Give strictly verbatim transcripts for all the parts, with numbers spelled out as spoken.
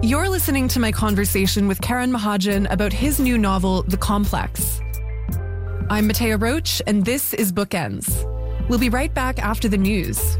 You're listening to my conversation with Karan Mahajan about his new novel, The Complex. I'm Matea Roach, and this is Bookends. We'll be right back after the news.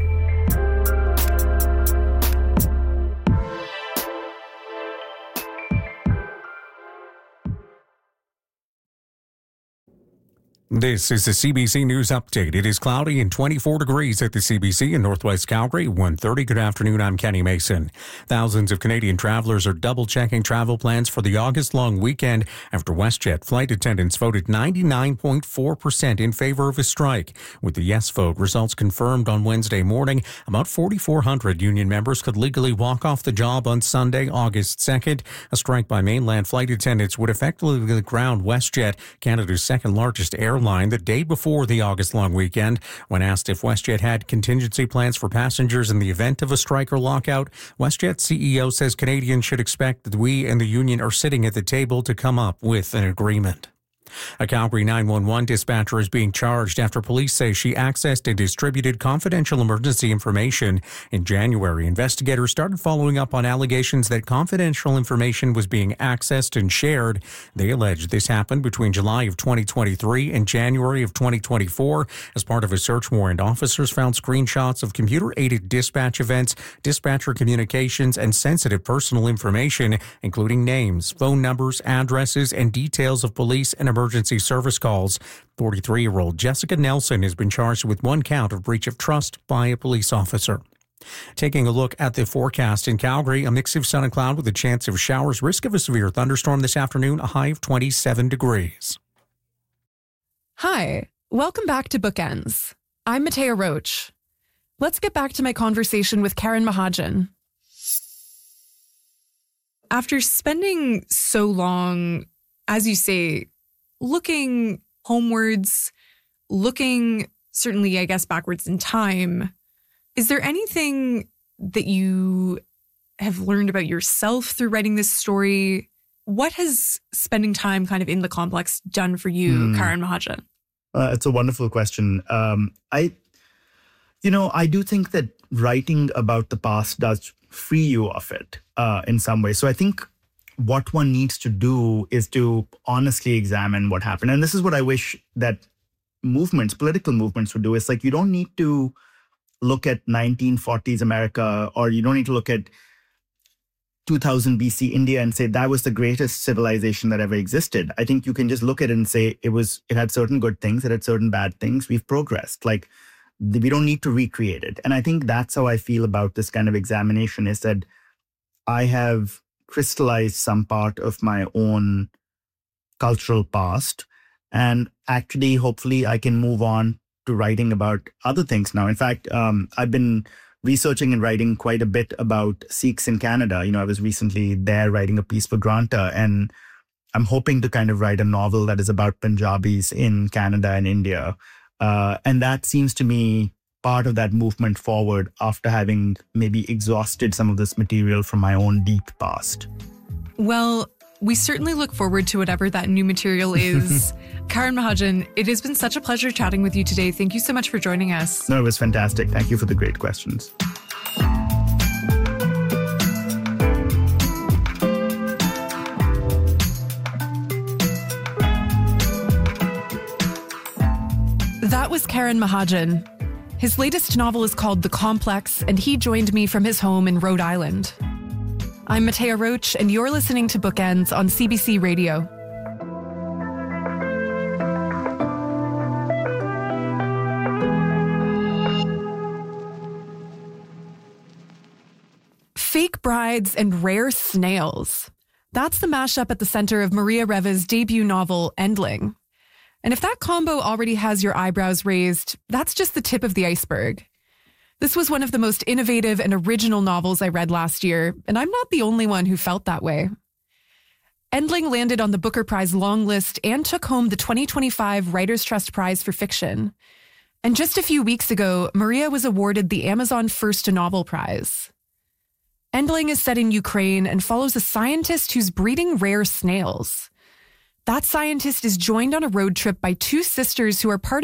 This is the C B C News Update. It is cloudy and twenty-four degrees at the C B C in Northwest Calgary. one thirty. Good afternoon. I'm Kenny Mason. Thousands of Canadian travelers are double-checking travel plans for the August-long weekend after WestJet flight attendants voted ninety-nine point four percent in favor of a strike. With the yes vote results confirmed on Wednesday morning, about forty-four hundred union members could legally walk off the job on Sunday, August second. A strike by mainland flight attendants would effectively ground WestJet, Canada's second-largest airline, the day before the August-long weekend. When asked if WestJet had contingency plans for passengers in the event of a strike or lockout, WestJet C E O says Canadians should expect that we and the union are sitting at the table to come up with an agreement. A Calgary nine one one dispatcher is being charged after police say she accessed and distributed confidential emergency information. In January, investigators started following up on allegations that confidential information was being accessed and shared. They allege this happened between July of twenty twenty-three and January of twenty twenty-four. As part of a search warrant, officers found screenshots of computer-aided dispatch events, dispatcher communications, and sensitive personal information, including names, phone numbers, addresses, and details of police and emergency service calls. forty-three-year-old Jessica Nelson has been charged with one count of breach of trust by a police officer. Taking a look at the forecast in Calgary, a mix of sun and cloud with a chance of showers, risk of a severe thunderstorm this afternoon, a high of twenty-seven degrees. Hi, welcome back to Bookends. I'm Matea Roach. Let's get back to my conversation with Karan Mahajan. After spending so long, as you say, looking homewards, looking certainly, I guess, backwards in time, is there anything that you have learned about yourself through writing this story? What has spending time kind of in the complex done for you, mm. Karan Mahajan? Uh, it's a wonderful question. Um, I, you know, I do think that writing about the past does free you of it uh, in some way. So I think what one needs to do is to honestly examine what happened. And this is what I wish that movements, political movements would do. It's like you don't need to look at nineteen forties America, or you don't need to look at two thousand B C India and say that was the greatest civilization that ever existed. I think you can just look at it and say it was, it had certain good things, it had certain bad things. We've progressed. Like, we don't need to recreate it. And I think that's how I feel about this kind of examination, is that I have crystallized some part of my own cultural past. And actually, hopefully, I can move on to writing about other things now. In fact, um, I've been researching and writing quite a bit about Sikhs in Canada. You know, I was recently there writing a piece for Granta, and I'm hoping to kind of write a novel that is about Punjabis in Canada and India. Uh, and that seems to me part of that movement forward after having maybe exhausted some of this material from my own deep past. Well, we certainly look forward to whatever that new material is. Karan Mahajan, it has been such a pleasure chatting with you today. Thank you so much for joining us. No, it was fantastic. Thank you for the great questions. That was Karan Mahajan. His latest novel is called The Complex, and he joined me from his home in Rhode Island. I'm Matea Roach, and you're listening to Bookends on C B C Radio. Fake brides and rare snails. That's the mashup at the center of Maria Reva's debut novel, Endling. And if that combo already has your eyebrows raised, that's just the tip of the iceberg. This was one of the most innovative and original novels I read last year, and I'm not the only one who felt that way. Endling landed on the Booker Prize long list and took home the twenty twenty-five Writers' Trust Prize for Fiction. And just a few weeks ago, Maria was awarded the Amazon First Novel Prize. Endling is set in Ukraine and follows a scientist who's breeding rare snails. That scientist is joined on a road trip by two sisters who are part